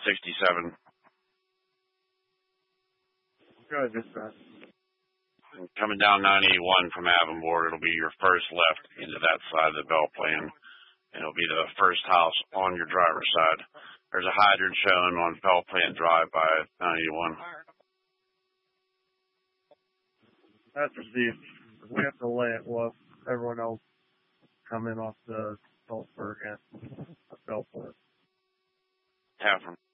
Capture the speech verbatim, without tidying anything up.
sixty-seven. Good, dispatch. Coming down nine eighty-one from Avonport, it'll be your first left into that side of the Bell Plan, and it'll be the first house on your driver's side. There's a hydrant shown on Bell Plan Drive by nine eighty-one. That's received. We have to lay it well. Everyone else come in off the Salzburg and Belfort. Catherine.